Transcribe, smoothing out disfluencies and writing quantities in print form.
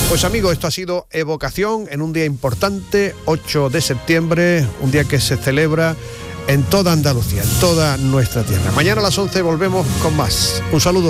Pues amigos, esto ha sido Evocación en un día importante, 8 de septiembre, un día que se celebra en toda Andalucía, en toda nuestra tierra. Mañana a las 11 volvemos con más. Un saludo.